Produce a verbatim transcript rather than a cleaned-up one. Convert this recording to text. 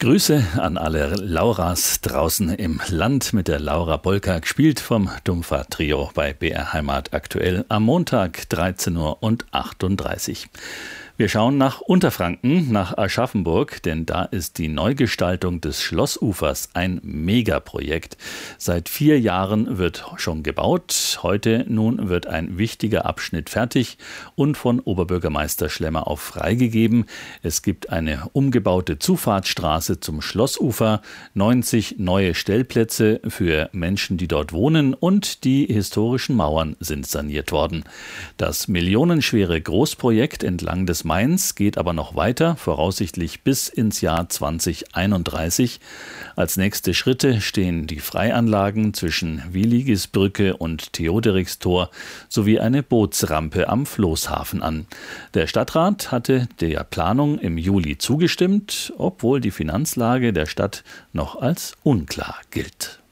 Grüße an alle Lauras draußen im Land mit der Laura Polka, gespielt vom Dumpfer Trio bei B R Heimat aktuell am Montag dreizehn Uhr und achtunddreißig. Wir schauen nach Unterfranken, nach Aschaffenburg, denn da ist die Neugestaltung des Schlossufers ein Megaprojekt. Seit vier Jahren wird schon gebaut. Heute nun wird ein wichtiger Abschnitt fertig und von Oberbürgermeister Schlemmer auch freigegeben. Es gibt eine umgebaute Zufahrtsstraße zum Schlossufer, neunzig neue Stellplätze für Menschen, die dort wohnen, und die historischen Mauern sind saniert worden. Das millionenschwere Großprojekt entlang des Mains geht aber noch weiter, voraussichtlich bis ins Jahr zwanzig einunddreißig. Als nächste Schritte stehen die Freianlagen zwischen Wiligisbrücke und Theoderikstor sowie eine Bootsrampe am Floßhafen an. Der Stadtrat hatte der Planung im Juli zugestimmt, obwohl die Finanzlage der Stadt noch als unklar gilt.